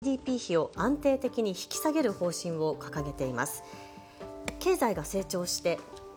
GDP 比を安定的に引き下げる方針を掲げています。経済が成長して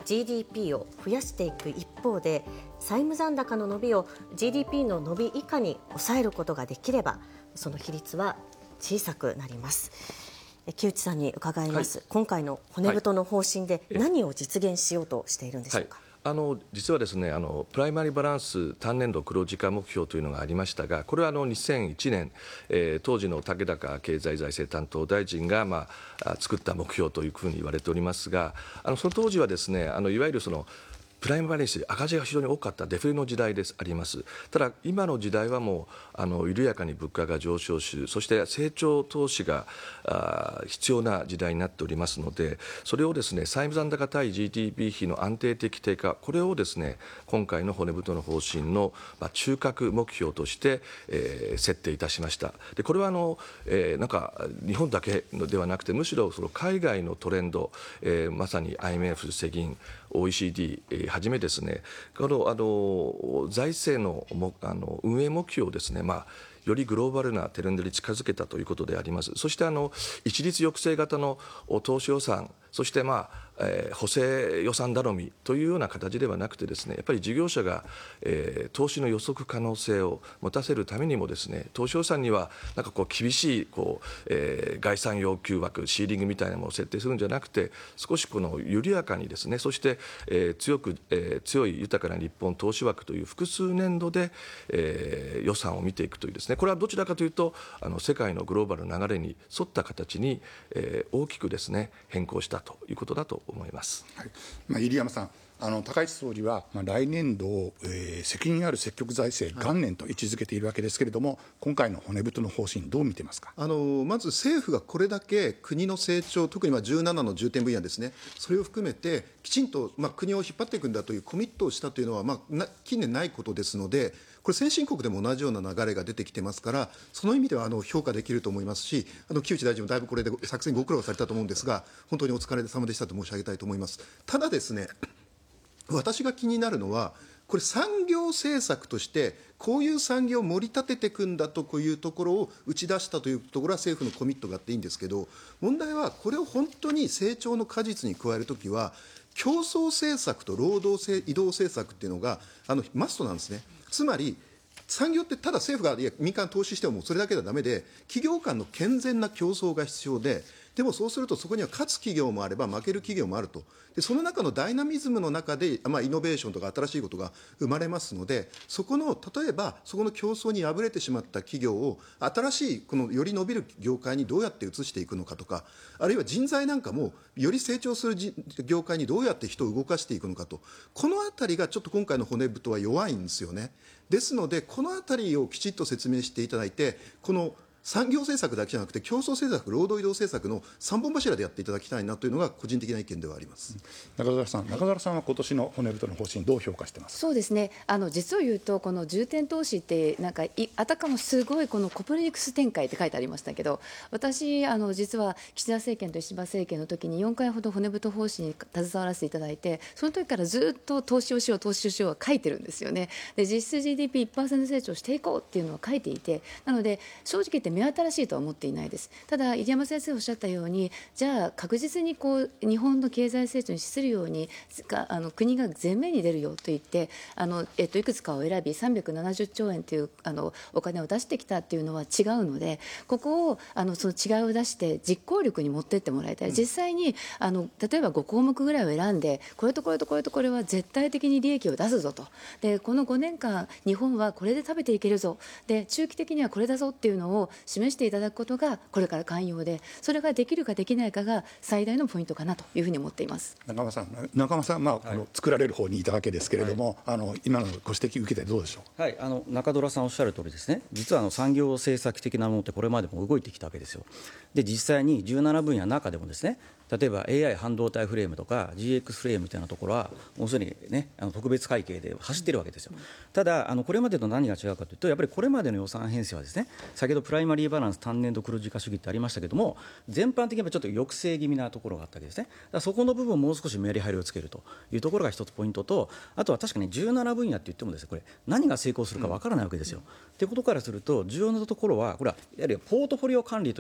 GDP を増やしていく一方で、債務残高の伸びを GDP の伸び以下に抑えることができれば、その比率は小さくなります。木内さんに伺います。今回の骨太の方針で何を実現しようとしているんでしょうか。 実はですね、プライマリーバランス単年度黒字化目標というのがありましたが、これは2001年、当時の竹高経済財政担当大臣が、作った目標というふうに言われておりますが、その当時はですね、いわゆるプライムバランスで赤字が非常に多かったデフレの時代であります。ただ今の時代はもう緩やかに物価が上昇し、そして成長投資が必要な時代になっておりますので、それをですね、債務残高対 GDP 比の安定的低下、これをですね、今回の骨太の方針の中核目標として設定いたしました。でこれはなんか日本だけではなくて、むしろその海外のトレンド、まさに IMF、世銀、OECDはじめですね、この財政の運営目標をですね、よりグローバルなテレンドに近づけたということであります。そして一律抑制型の投資予算、そして補正予算頼みというような形ではなくてですね、やっぱり事業者が投資の予測可能性を持たせるためにもですね、投資予算にはなんか厳しい概算要求枠、シーリングみたいなものを設定するんじゃなくて、少し緩やかにですね、そして強い豊かな日本投資枠という複数年度で予算を見ていくというですね、これはどちらかというと世界のグローバルな流れに沿った形に大きくですね変更したということだと思います。 入山さん、高市総理は、来年度を、責任ある積極財政元年と位置づけているわけですけれども、今回の骨太の方針どう見てますか。 まず政府がこれだけ国の成長、特に17の重点分野ですね、それを含めてきちんと、国を引っ張っていくんだというコミットをしたというのは、近年ないことですので、これ先進国でも同じような流れが出てきてますから、その意味では評価できると思いますし、木内大臣もだいぶこれで作戦ご苦労されたと思うんですが、本当にお疲れ様でしたと申し上げたいと思います。ただですね、私が気になるのは、これ産業政策としてこういう産業を盛り立てていくんだというところを打ち出したというところは政府のコミットがあっていいんですけど、問題はこれを本当に成長の果実に加えるときは競争政策と労働移動政策っていうのがマストなんですね。つまり産業ってただ政府が民間投資してもそれだけではだめで、企業間の健全な競争が必要で、でもそうするとそこには勝つ企業もあれば負ける企業もあると。でその中のダイナミズムの中で、イノベーションとか新しいことが生まれますので、そこの例えばそこの競争に敗れてしまった企業を新しいより伸びる業界にどうやって移していくのかとか、あるいは人材なんかもより成長する業界にどうやって人を動かしていくのかと、このあたりがちょっと今回の骨太は弱いんですよね。ですのでこのあたりをきちっと説明していただいて、この産業政策だけじゃなくて競争政策、労働移動政策の3本柱でやっていただきたいなというのが個人的な意見ではあります。 中澤さんは今年の骨太の方針どう評価してますか。 そうですね、実を言うとこの重点投資ってなんかあたかもすごいこのコプルニクス展開って書いてありましたけど、私実は岸田政権と石破政権の時に4回ほど骨太方針に携わらせていただいて、その時からずっと投資をしよう投資をしようは書いてるんですよね。で実質 GDP1% 成長していこうっていうのは書いていて、なので正直言って目新しいとは思っていないです。ただ入山先生おっしゃったように、じゃあ確実に日本の経済成長に資するように国が前面に出るよと言っていくつかを選び370兆円というお金を出してきたというのは違うので、ここをその違いを出して実行力に持っていってもらいたい。実際に例えば5項目ぐらいを選んで、これとこれとこれとこれは絶対的に利益を出すぞと、でこの5年間日本はこれで食べていけるぞ、で中期的にはこれだぞっていうのを示していただくことがこれから肝要で、それができるかできないかが最大のポイントかなというふうに思っています。 中間さん、作られる方にいたわけですけれども、今のご指摘受けてどうでしょう。 はい、中虎さんおっしゃる通りですね、実は産業政策的なものってこれまでも動いてきたわけですよ。で実際に17分野の中でもですね、例えば AI 半導体フレームとか GX フレームみたいなところはもうすでに、ね、特別会計で走っているわけですよ。ただこれまでと何が違うかというと、やっぱりこれまでの予算編成はですね、先ほどプライマリーバランス単年度黒字化主義ってありましたけども、全般的にちょっと抑制気味なところがあったわけですね。だからそこの部分をもう少しメリハリをつけるというところが一つポイントと、あとは確かに17分野って言ってもですね、これ何が成功するかわからないわけですよ。ということからすると重要なところは、これはやはりポートフォリオ管理と